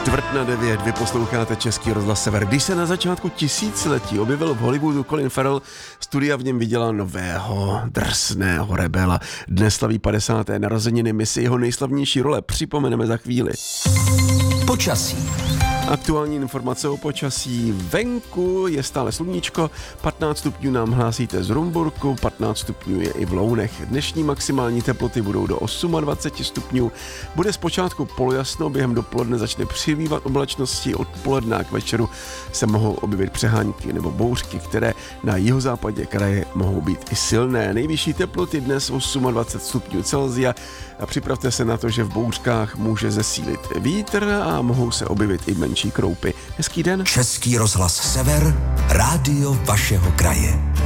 8:45, vy posloucháte Český rozhlas Sever. Když se na začátku tisíciletí objevil v Hollywoodu Colin Farrell, studia v něm viděla nového, drsného rebela. Dnes slaví 50. narozeniny, my si jeho nejslavnější role připomeneme za chvíli. Počasí. Aktuální informace o počasí. Venku je stále sluníčko, 15 stupňů nám hlásíte z Rumburku, 15 stupňů je i v Lounech. Dnešní maximální teploty budou do 28 stupňů. Bude zpočátku polojasno, během dopoledne začne přibývat oblačnosti, od poledne k večeru se mohou objevit přehánky nebo bouřky, které na jihozápadě kraje mohou být i silné. Nejvyšší teploty dnes 28 stupňů Celsia a připravte se na to, že v bouřkách může zesílit vítr a mohou se objevit i menší kroupy. Hezký den. Český rozhlas Sever, rádio vašeho kraje.